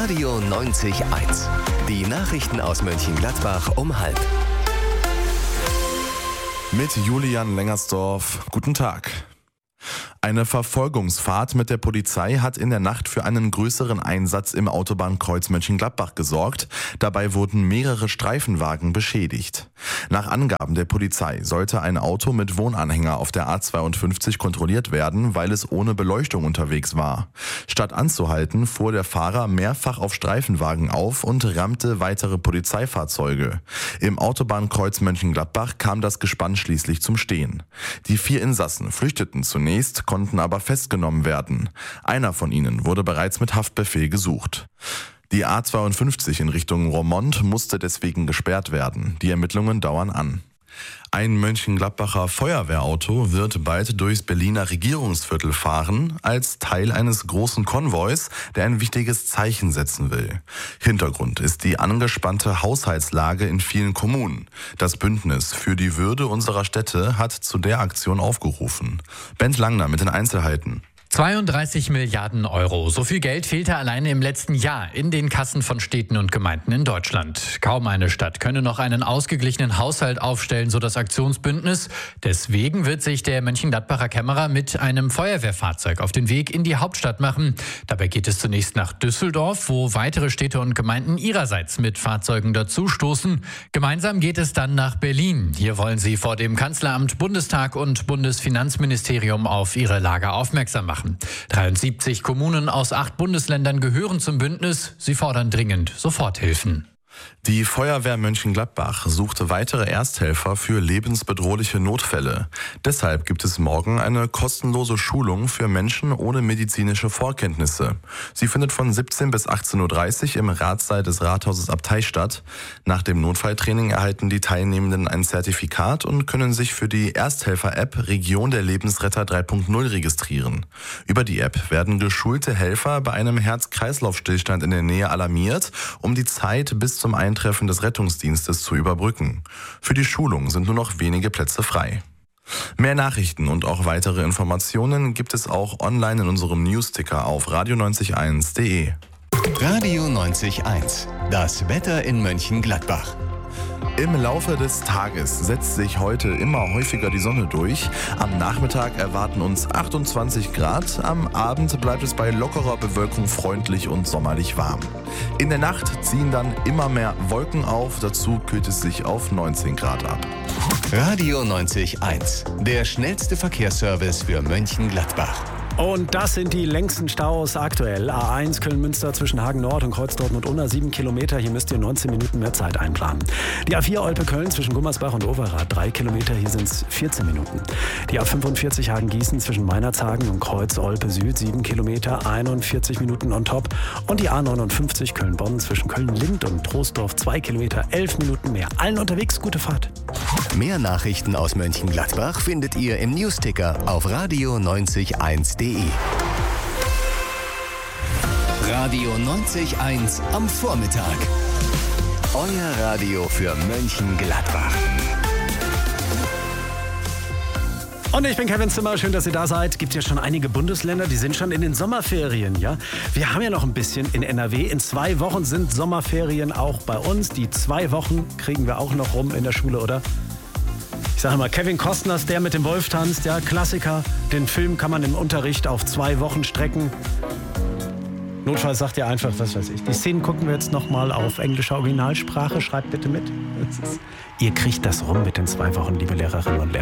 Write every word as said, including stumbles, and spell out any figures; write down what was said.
Radio neunzig Komma eins. Die Nachrichten aus Mönchengladbach um halb. Mit Julian Lengersdorf. Guten Tag. Eine Verfolgungsfahrt mit der Polizei hat in der Nacht für einen größeren Einsatz im Autobahnkreuz Mönchengladbach gesorgt. Dabei wurden mehrere Streifenwagen beschädigt. Nach Angaben der Polizei sollte ein Auto mit Wohnanhänger auf der A zweiundfünfzig kontrolliert werden, weil es ohne Beleuchtung unterwegs war. Statt anzuhalten, fuhr der Fahrer mehrfach auf Streifenwagen auf und rammte weitere Polizeifahrzeuge. Im Autobahnkreuz Mönchengladbach kam das Gespann schließlich zum Stehen. Die vier Insassen flüchteten zunächst, konnten aber festgenommen werden. Einer von ihnen wurde bereits mit Haftbefehl gesucht. Die A zweiundfünfzig in Richtung Roermond musste deswegen gesperrt werden. Die Ermittlungen dauern an. Ein Mönchengladbacher Feuerwehrauto wird bald durchs Berliner Regierungsviertel fahren, als Teil eines großen Konvois, der ein wichtiges Zeichen setzen will. Hintergrund ist die angespannte Haushaltslage in vielen Kommunen. Das Bündnis für die Würde unserer Städte hat zu der Aktion aufgerufen. Bent Langner mit den Einzelheiten. zweiunddreißig Milliarden Euro. So viel Geld fehlte alleine im letzten Jahr in den Kassen von Städten und Gemeinden in Deutschland. Kaum eine Stadt könne noch einen ausgeglichenen Haushalt aufstellen, so das Aktionsbündnis. Deswegen wird sich der Mönchengladbacher Kämmerer mit einem Feuerwehrfahrzeug auf den Weg in die Hauptstadt machen. Dabei geht es zunächst nach Düsseldorf, wo weitere Städte und Gemeinden ihrerseits mit Fahrzeugen dazustoßen. Gemeinsam geht es dann nach Berlin. Hier wollen sie vor dem Kanzleramt, Bundestag und Bundesfinanzministerium auf ihre Lage aufmerksam machen. dreiundsiebzig Kommunen aus acht Bundesländern gehören zum Bündnis. Sie fordern dringend Soforthilfen. Die Feuerwehr Mönchengladbach suchte weitere Ersthelfer für lebensbedrohliche Notfälle. Deshalb gibt es morgen eine kostenlose Schulung für Menschen ohne medizinische Vorkenntnisse. Sie findet von siebzehn bis achtzehn Uhr dreißig im Ratssaal des Rathauses Abtei statt. Nach dem Notfalltraining erhalten die Teilnehmenden ein Zertifikat und können sich für die Ersthelfer-App Region der Lebensretter drei Punkt null registrieren. Über die App werden geschulte Helfer bei einem Herz-Kreislauf-Stillstand in der Nähe alarmiert, um die Zeit bis zum Eintreffen des Rettungsdienstes zu überbrücken. Für die Schulung sind nur noch wenige Plätze frei. Mehr Nachrichten und auch weitere Informationen gibt es auch online in unserem Newsticker auf radio neunzig Komma eins punkt de. Radio neunzig Komma eins. Das Wetter in Mönchengladbach. Im Laufe des Tages setzt sich heute immer häufiger die Sonne durch. Am Nachmittag erwarten uns achtundzwanzig Grad. Am Abend bleibt es bei lockerer Bewölkung freundlich und sommerlich warm. In der Nacht ziehen dann immer mehr Wolken auf. Dazu kühlt es sich auf neunzehn Grad ab. Radio neunzig Komma eins. Der schnellste Verkehrsservice für Mönchengladbach. Und das sind die längsten Staus aktuell. A eins Köln-Münster zwischen Hagen-Nord und Kreuzdorten und Unna, sieben Kilometer. Hier müsst ihr neunzehn Minuten mehr Zeit einplanen. Die A vier Olpe-Köln zwischen Gummersbach und Overath, drei Kilometer. Hier sind es vierzehn Minuten. Die A fünfundvierzig Hagen-Gießen zwischen Meinerzhagen und Kreuz-Olpe-Süd, sieben Kilometer, einundvierzig Minuten on top. Und die A neunundfünfzig Köln-Bonn zwischen Köln-Lind und Troisdorf, zwei Kilometer, elf Minuten mehr. Allen unterwegs, gute Fahrt. Mehr Nachrichten aus Mönchengladbach findet ihr im Newsticker auf radio neunzig Komma eins punkt de. Radio neunzig Komma eins am Vormittag. Euer Radio für Mönchengladbach. Und ich bin Kevin Zimmer, schön, dass ihr da seid. Gibt ja schon einige Bundesländer, die sind schon in den Sommerferien, ja? Wir haben ja noch ein bisschen in N R W. In zwei Wochen sind Sommerferien auch bei uns. Die zwei Wochen kriegen wir auch noch rum in der Schule, oder? Ich sage mal, Kevin Costners, der mit dem Wolf tanzt, der Klassiker. Den Film kann man im Unterricht auf zwei Wochen strecken. Notfalls sagt ihr einfach, was weiß ich. Die Szenen gucken wir jetzt nochmal auf englischer Originalsprache. Schreibt bitte mit. Ihr kriegt das rum mit den zwei Wochen, liebe Lehrerinnen und Lehrer.